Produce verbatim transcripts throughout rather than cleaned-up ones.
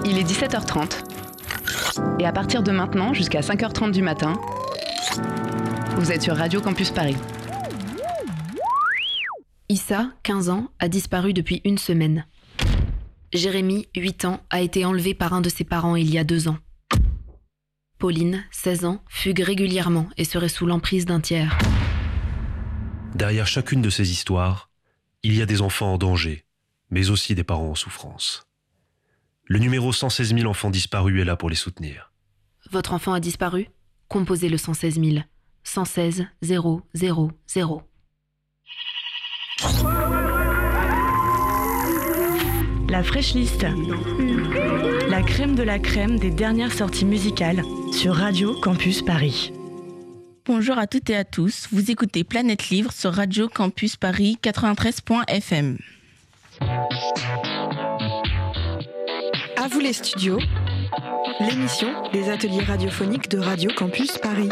Il est dix-sept heures trente. Et à partir de maintenant, jusqu'à cinq heures trente du matin, vous êtes sur Radio Campus Paris. Issa, quinze ans, a disparu depuis une semaine. Jérémy, huit ans, a été enlevé par un de ses parents il y a deux ans. Pauline, seize ans, fugue régulièrement et serait sous l'emprise d'un tiers. Derrière chacune de ces histoires, il y a des enfants en danger, mais aussi des parents en souffrance. Le numéro cent seize mille enfants disparus est là pour les soutenir. Votre enfant a disparu ? Composez le cent seize mille. cent seize zéro zéro zéro. La Fresh List. La crème de la crème des dernières sorties musicales sur Radio Campus Paris. Bonjour à toutes et à tous, vous écoutez Planète Livre sur Radio Campus Paris quatre-vingt-treize point F M. À vous les studios, l'émission des ateliers radiophoniques de Radio Campus Paris.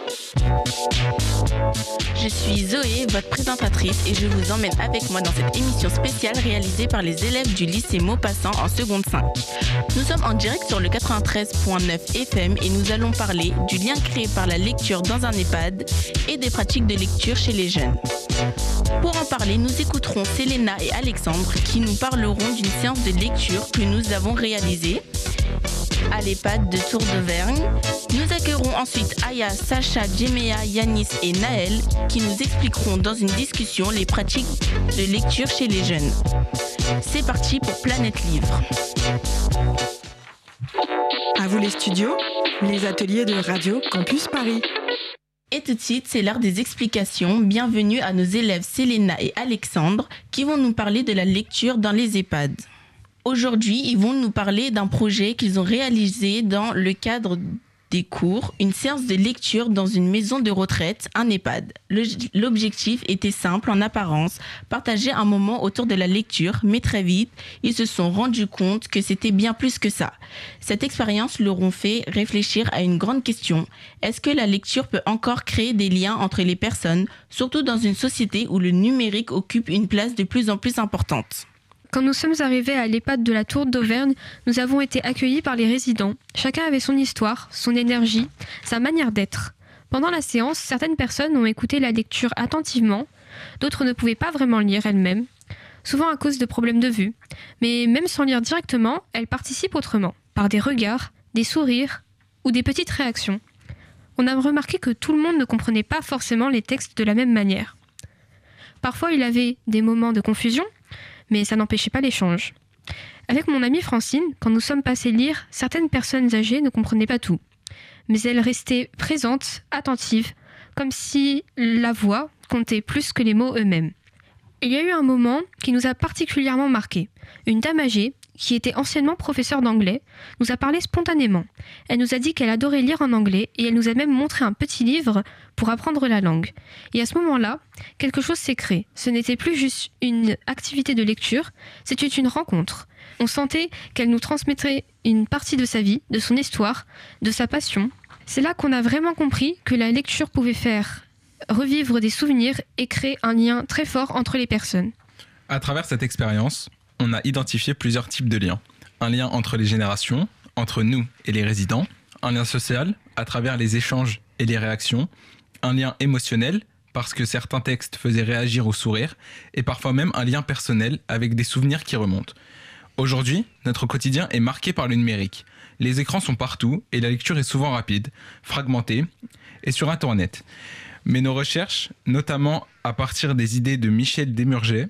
Je suis Zoé, votre présentatrice, et je vous emmène avec moi dans cette émission spéciale réalisée par les élèves du lycée Maupassant en seconde cinq. Nous sommes en direct sur le quatre-vingt-treize point neuf F M et nous allons parler du lien créé par la lecture dans un EHPAD et des pratiques de lecture chez les jeunes. Pour en parler, nous écouterons Selena et Alexandre qui nous parleront d'une séance de lecture que nous avons réalisée à l'EHPAD de Tour d'Auvergne. Nous accueillerons ensuite Aya, Sacha, Jeméa, Yanis et Naël qui nous expliqueront dans une discussion les pratiques de lecture chez les jeunes. C'est parti pour Planète Livre. À vous les studios, les ateliers de Radio Campus Paris. Et tout de suite, c'est l'heure des explications. Bienvenue à nos élèves Selena et Alexandre qui vont nous parler de la lecture dans les EHPAD. Aujourd'hui, ils vont nous parler d'un projet qu'ils ont réalisé dans le cadre des cours, une séance de lecture dans une maison de retraite, un EHPAD. Le, l'objectif était simple en apparence, partager un moment autour de la lecture, mais très vite, ils se sont rendus compte que c'était bien plus que ça. Cette expérience leur a fait réfléchir à une grande question. Est-ce que la lecture peut encore créer des liens entre les personnes, surtout dans une société où le numérique occupe une place de plus en plus importante ? Quand nous sommes arrivés à l'EHPAD de la Tour d'Auvergne, nous avons été accueillis par les résidents. Chacun avait son histoire, son énergie, sa manière d'être. Pendant la séance, certaines personnes ont écouté la lecture attentivement, d'autres ne pouvaient pas vraiment lire elles-mêmes, souvent à cause de problèmes de vue. Mais même sans lire directement, elles participent autrement, par des regards, des sourires ou des petites réactions. On a remarqué que tout le monde ne comprenait pas forcément les textes de la même manière. Parfois, il y avait des moments de confusion, mais ça n'empêchait pas l'échange. Avec mon amie Francine, quand nous sommes passés lire, certaines personnes âgées ne comprenaient pas tout. Mais elles restaient présentes, attentives, comme si la voix comptait plus que les mots eux-mêmes. Il y a eu un moment qui nous a particulièrement marqués. Une dame âgée, qui était anciennement professeure d'anglais, nous a parlé spontanément. Elle nous a dit qu'elle adorait lire en anglais et elle nous a même montré un petit livre pour apprendre la langue. Et à ce moment-là, quelque chose s'est créé. Ce n'était plus juste une activité de lecture, c'était une rencontre. On sentait qu'elle nous transmettrait une partie de sa vie, de son histoire, de sa passion. C'est là qu'on a vraiment compris que la lecture pouvait faire revivre des souvenirs et créer un lien très fort entre les personnes. À travers cette expérience, on a identifié plusieurs types de liens. Un lien entre les générations, entre nous et les résidents, un lien social à travers les échanges et les réactions, un lien émotionnel parce que certains textes faisaient réagir ou sourire, et parfois même un lien personnel avec des souvenirs qui remontent. Aujourd'hui, notre quotidien est marqué par le numérique. Les écrans sont partout et la lecture est souvent rapide, fragmentée et sur Internet. Mais nos recherches, notamment à partir des idées de Michel Desmurget,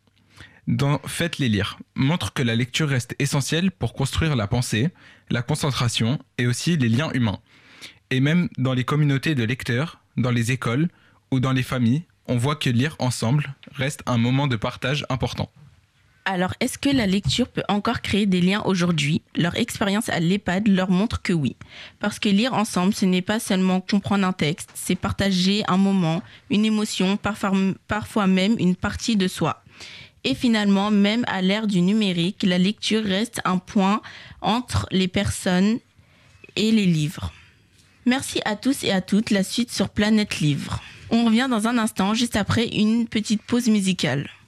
dans Faites-les lire, montre que la lecture reste essentielle pour construire la pensée, la concentration et aussi les liens humains. Et même dans les communautés de lecteurs, dans les écoles ou dans les familles, on voit que lire ensemble reste un moment de partage important. Alors, est-ce que la lecture peut encore créer des liens aujourd'hui ? Leur expérience à l'EHPAD leur montre que oui. Parce que lire ensemble, ce n'est pas seulement comprendre un texte, c'est partager un moment, une émotion, parfois, parfois même une partie de soi. Et finalement, même à l'ère du numérique, la lecture reste un point entre les personnes et les livres. Merci à tous et à toutes. La suite sur Planète Livre. On revient dans un instant, juste après une petite pause musicale.